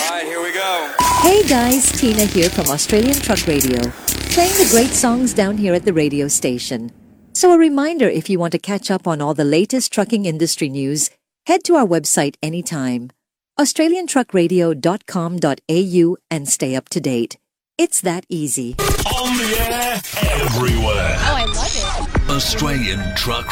right, here we go. Hey guys, Tina here from Australian Truck Radio, playing the great songs down here at the radio station. So a reminder, if you want to catch up on all the latest trucking industry news, head to our website anytime, australiantruckradio.com.au, and stay up to date. It's that easy. On the air, everywhere. Oh, I love it. Australian Truck